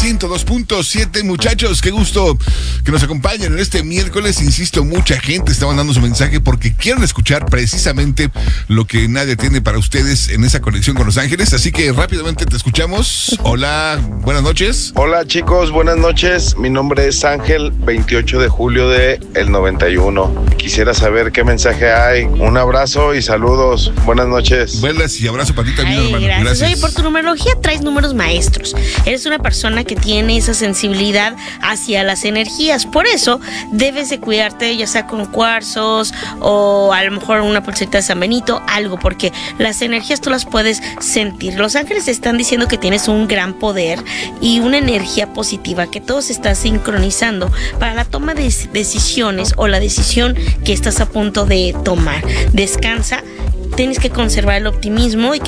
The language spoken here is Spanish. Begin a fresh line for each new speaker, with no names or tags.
102.7, muchachos, qué gusto que nos acompañen en este miércoles. Insisto, mucha gente está mandando su mensaje porque quieren escuchar precisamente lo que nadie tiene para ustedes en esa conexión con Los Ángeles, así que rápidamente te escuchamos. Hola, buenas noches.
Hola chicos, buenas noches. Mi nombre es Ángel, 28 de julio del 91. Quisiera saber qué mensaje hay. Un abrazo y saludos. Buenas noches.
Buenas y abrazo para ti también, hermano.
Gracias. Oye, por tu numerología traes números maestros. Eres una persona que tiene esa sensibilidad hacia las energías. Por eso debes de cuidarte, ya sea con cuarzos o a lo mejor una pulserita de San Benito, algo, porque las energías tú las puedes sentir. Los ángeles te están diciendo que tienes un gran poder y una energía positiva, que todo se está sincronizando para la toma de decisiones o la decisión que estás a punto de tomar. Descansa, tienes que conservar el optimismo y